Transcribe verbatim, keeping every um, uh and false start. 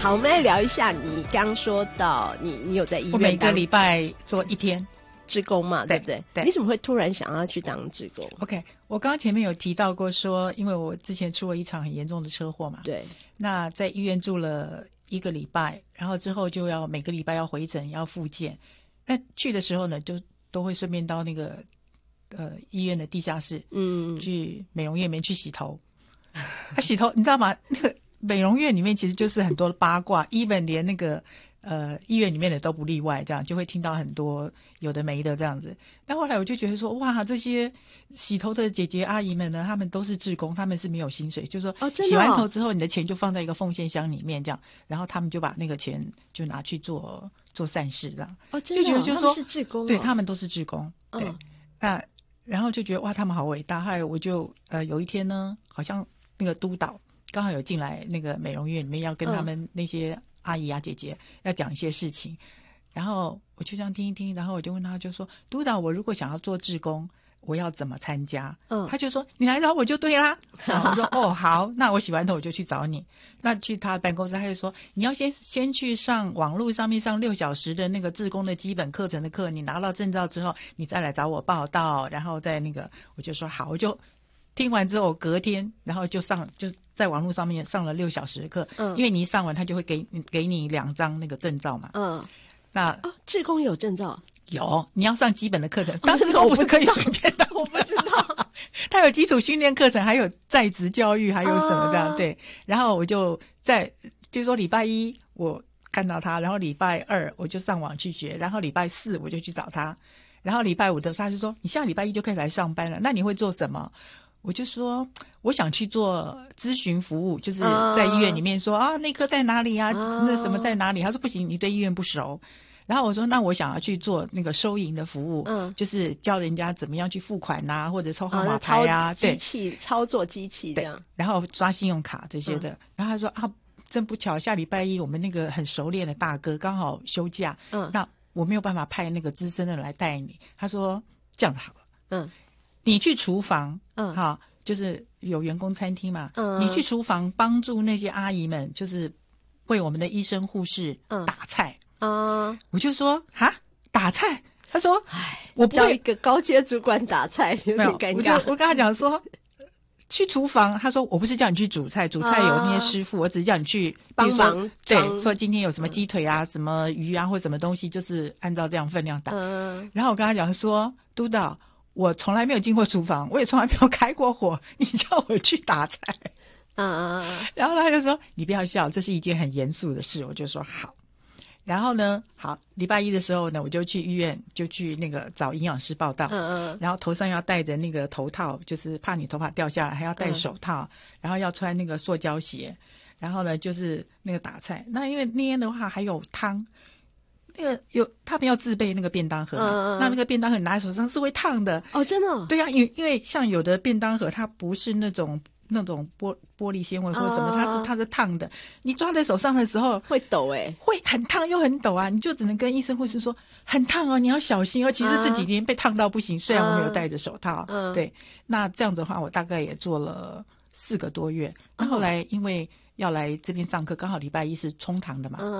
好，我们来聊一下，你刚说到你你有在医院， 我每个礼拜做一天志工嘛，对不对？ 对， 你怎么会突然想要去当志工 ？OK， 我刚刚前面有提到过说，因为我之前出了一场很严重的车祸嘛， 对， 那在医院住了一个礼拜，然后之后就要每个礼拜要回诊要复健。那去的时候呢，就都会顺便到那个呃医院的地下室，嗯，去美容院里面去洗头。他、啊、洗头，你知道吗？那个美容院里面其实就是很多八卦，even 连那个呃医院里面的都不例外，这样就会听到很多有的没的这样子。但后来我就觉得说，哇，这些洗头的姐姐阿姨们呢，她们都是志工，她们是没有薪水，就是说、哦哦、洗完头之后，你的钱就放在一个奉献箱里面这样，然后他们就把那个钱就拿去做做善事这样。 哦，真的、哦，就觉得就是说他们是志工、哦， 对，他们都是志工，对。 哦、 那然后就觉得哇，他们好伟大。后来我就呃有一天呢，好像那个督导刚好有进来那个美容院里面，要跟他们那些阿姨啊姐姐要讲一些事情，然后我就这样听一听，然后我就问他，就说督导，我如果想要做志工，我要怎么参加？嗯，他就说你来找我就对啦。然后我说哦好，那我洗完头我就去找你。那去他办公室，他就说你要先先去上网络上面上六小时的那个志工的基本课程的课，你拿到证照之后，你再来找我报到，然后再那个我就说好，我就听完之后隔天，然后就上就在网络上面上了六小时的课。嗯，因为你一上完，他就会给你给你两张那个证照嘛。嗯，那哦，志工有证照。 有，你要上基本的课程，当志工不是可以随便的， 我不知道。 他有基础训练课程，还有在职教育，还有什么的，啊、对。然后我就在，比如说礼拜一我看到他，然后礼拜二我就上网去学，然后礼拜四我就去找他，然后礼拜五的时候他就说你下礼拜一就可以来上班了，那你会做什么？我就说我想去做咨询服务，就是在医院里面说啊内科在哪里啊，那什么在哪里？他说不行，你对医院不熟。然后我说那我想要去做那个收银的服务，嗯，就是教人家怎么样去付款呐、啊，或者抽号码牌啊， 对，机器操作机器这样， 然后刷信用卡这些的。嗯、然后他说啊，真不巧，下礼拜一我们那个很熟练的大哥刚好休假，嗯，那我没有办法派那个资深的来带你。他说这样好了，嗯，你去厨房，嗯，好，就是有员工餐厅嘛，嗯，你去厨房帮助那些阿姨们，就是为我们的医生护士打菜。啊、嗯！我就说哈，打菜。他说：“ 唉， 我不会叫一个高阶主管打菜，有点尴尬。” 我就我跟他讲说，去厨房。他说：“我不是叫你去煮菜，煮菜有那些师傅，啊、我只是叫你去帮忙。 对，说今天有什么鸡腿啊、嗯、什么鱼啊或什么东西，就是按照这样分量打。嗯、然后我跟他讲说，督导，我从来没有进过厨房，我也从来没有开过火，你叫我去打菜。嗯嗯。然后他就说：“你不要笑，这是一件很严肃的事。”我就说好。然后呢，好，礼拜一的时候呢，我就去医院，就去那个找营养师报到。嗯嗯。然后头上要戴着那个头套，就是怕你头发掉下来，还要戴手套，嗯、然后要穿那个塑胶鞋。然后呢，就是那个打菜。那因为那天的话还有汤，那个有他们要自备那个便当盒嘛，嗯嗯，那那个便当盒拿在手上是会烫的。 哦，真的、哦？ 对呀、啊，因因为像有的便当盒它不是那种。那种玻玻璃纤维或者什么， uh, 它是它是烫的，你抓在手上的时候会抖哎、欸， 会很烫又很抖啊，你就只能跟医生护士说很烫哦，你要小心哦。其实这几天被烫到不行， uh, 虽然我没有戴着手套， uh, 对，那这样子的话，我大概也做了四个多月。那、uh, 后来因为要来这边上课，刚好礼拜一是冲堂的嘛。Uh,